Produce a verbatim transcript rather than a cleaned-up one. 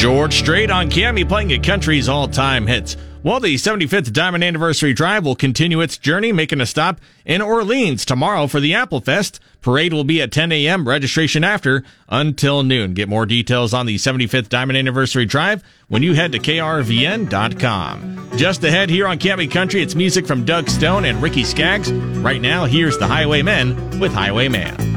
George Strait on Cammy playing at country's all-time hits. Well, the seventy-fifth Diamond Anniversary Drive will continue its journey, making a stop in Orleans tomorrow for the Apple Fest. Parade will be at ten a.m., registration after, until noon. Get more details on the seventy-fifth Diamond Anniversary Drive when you head to K R V N dot com. Just ahead here on Cammy Country, it's music from Doug Stone and Ricky Skaggs. Right now, here's the Highwaymen with Highwayman.